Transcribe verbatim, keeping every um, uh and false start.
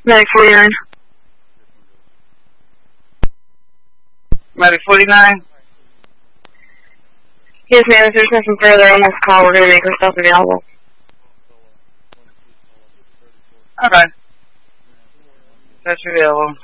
Medic forty-nine. Medic forty-nine? Yes, ma'am. If there's nothing further on this call, we're going to make ourselves available. Okay. That's available.